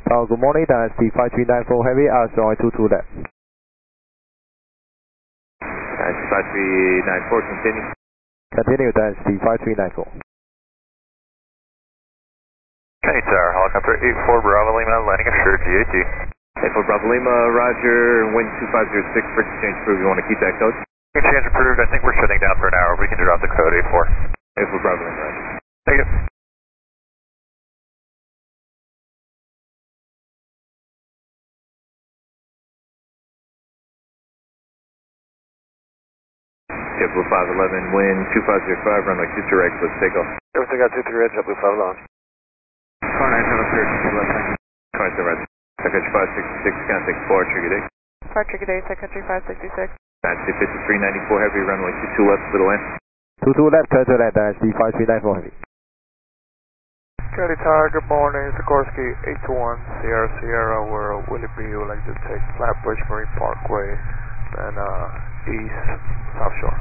Good morning, Dynasty 5394 Heavy, RSI 22 left. Dynasty 5394, continue. Continue, Dynasty 5394. Okay, Tower, helicopter 84 Bravo Lima, landing assured, GAT. 84 Bravo Lima, roger, wind 2506, bridge change approved, you want to keep that code? Change approved, I think we're shutting down for an hour, we can drop the code 84. 84 Bravo Lima, roger. Thank you. JetBlue 511, wind 2505, runway 2 direct, let's take off. Everything got 23 red, JetBlue 511. Car 970, left hand. Car 7 right. Secretary 566, contact departure, good day. Departure, good day, Secretary 566. Dynasty 5394 Heavy, runway 22 left, little end. 22 left, turn to land, Dynasty 5394 Heavy. Scotty Tower, good morning. Sikorsky 821 Sierra Sierra, where Willie B would like to take Flatbush Marine Parkway and east South Shore.